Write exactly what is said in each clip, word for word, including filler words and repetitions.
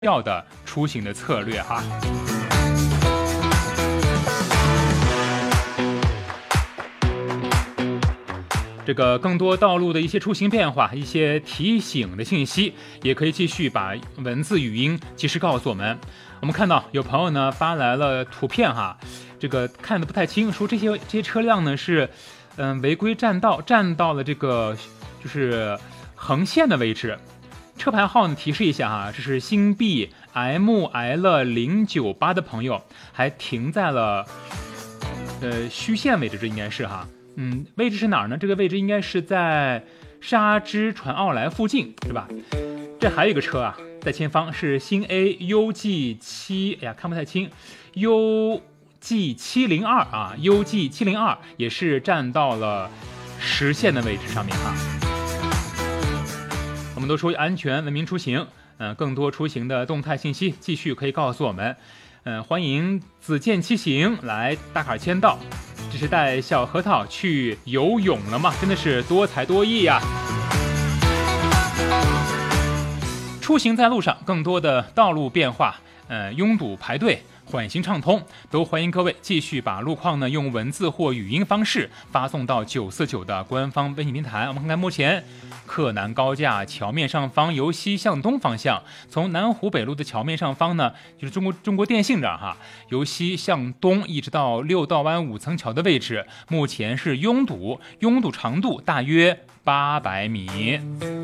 要的出行的策略哈。这个更多道路的一些出行变化，一些提醒的信息，也可以继续把文字语音及时告诉我们。我们看到有朋友呢发来了图片哈，这个看得不太清，说这些这些车辆呢是嗯、呃、违规占道，占到了这个就是横线的位置。车牌号呢提示一下哈，这是新 B M L 零九八的朋友，还停在了呃虚线位置，这应该是哈。嗯，位置是哪儿呢？这个位置应该是在沙之船奥莱附近，是吧？这还有一个车啊，在前方是新 A U G 七，哎呀，看不太清 ，U G 七零二啊 ，U G 七零二也是站到了实线的位置上面哈。我们都说安全文明出行，嗯、呃，更多出行的动态信息继续可以告诉我们，嗯、呃，欢迎子健骑行来大坎签到。这是带小核桃去游泳了吗？真的是多才多艺呀！出行在路上，更多的道路变化，呃，拥堵排队，缓行畅通，都欢迎各位继续把路况呢用文字或语音方式发送到九四九的官方微信平台。我们看看目前克南高架桥面上方由西向东方向，从南湖北路的桥面上方呢，就是中国中国电信这儿哈，由西向东一直到六道湾五层桥的位置，目前是拥堵，拥堵长度大约八百米。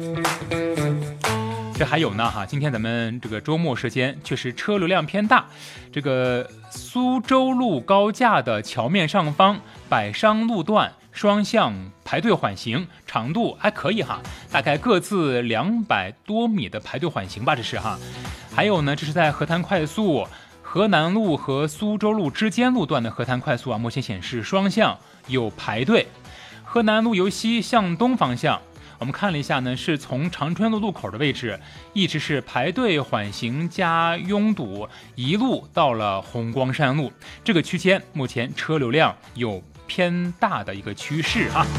这还有呢哈，今天咱们这个周末时间确实车流量偏大，这个苏州路高架的桥面上方百商路段双向排队缓行，长度还可以哈，大概各自两百多米的排队缓行吧，这是哈。还有呢，这是在河滩快速河南路和苏州路之间路段的河滩快速啊，目前显示双向有排队。河南路由西向东方向，我们看了一下呢，是从长春路路口的位置，一直是排队缓行加拥堵，一路到了红光山路这个区间，目前车流量有偏大的一个趋势啊。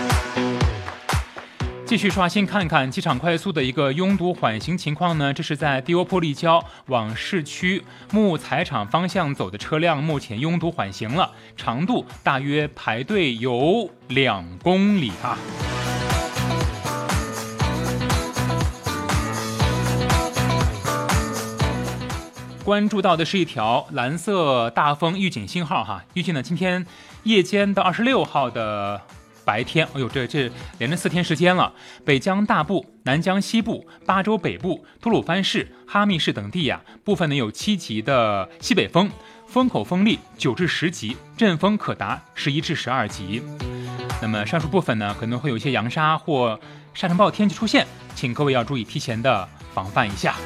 继续刷新看看机场快速的一个拥堵缓行情况呢，这是在迪欧波立交往市区木材厂方向走的车辆，目前拥堵缓行了，长度大约排队有两公里啊。关注到的是一条蓝色大风预警信号哈，预计呢今天夜间到二十六号的白天，哎呦，这这连着四天时间了，北疆大部、南疆西部、巴州北部、吐鲁番市、哈密市等地呀、啊，部分呢有七级的西北风，风口风力九至十级，阵风可达十一至十二级。那么上述部分呢可能会有一些扬沙或沙尘暴天气出现，请各位要注意提前的防范一下。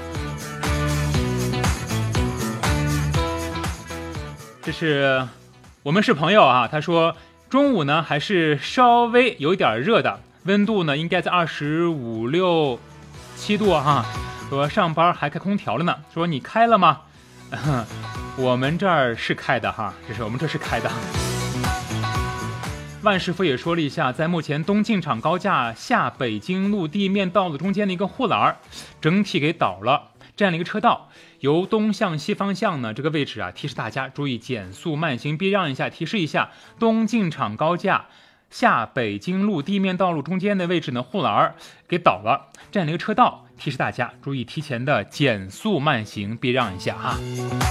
这是我们是朋友啊，他说中午呢还是稍微有点热的，温度呢应该在二十五六七度哈。说上班还开空调了呢，说你开了吗？我们这儿是开的哈，这是我们这是开的。万师傅也说了一下，在目前东进场高架下北京路地面道路中间的一个护栏，整体给倒了，占了一个车道。由东向西方向呢，这个位置啊，提示大家注意减速慢行，避让一下。提示一下，东进场高架下北京路地面道路中间的位置呢，护栏给倒了，占了一个车道。提示大家注意提前的减速慢行，避让一下哈。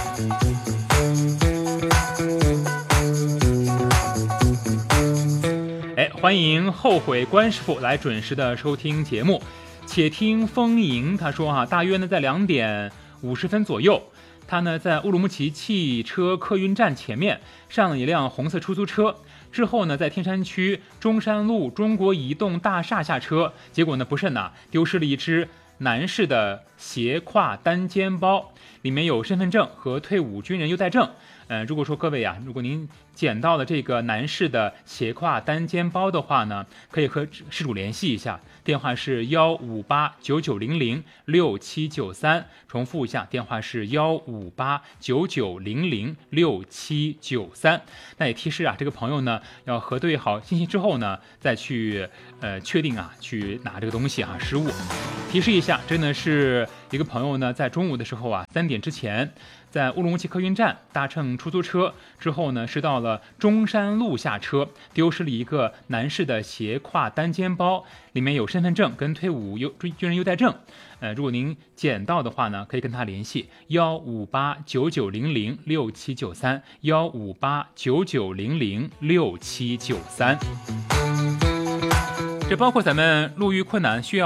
哎，欢迎后悔关师傅来准时的收听节目。且听风吟他说啊，大约呢在两点五十分左右，他呢在乌鲁木齐汽车客运站前面上了一辆红色出租车，之后呢在天山区中山路中国移动大厦下车，结果呢不慎呐丢失了一只男士的斜挎单肩包，里面有身份证和退伍军人优待证。呃，如果说各位啊，如果您捡到了这个男士的斜挎单肩包的话呢，可以和事主联系一下，电话是幺五八九九零零六七九三，重复一下，电话是幺五八九九零零六七九三。那也提示啊，这个朋友呢要核对好信息之后呢，再去呃确定啊，去拿这个东西啊，失误。提示一下，真的是一个朋友呢，在中午的时候啊，三点之前，在乌鲁木齐客运站搭乘出租车之后呢，是到了中山路下车，丢失了一个男士的斜挎单肩包，里面有身份证跟退伍优军人优待证。呃，如果您捡到的话呢，可以跟他联系幺五八九九零零六七九三幺五八九九零零六七九三。这包括咱们路遇困难需要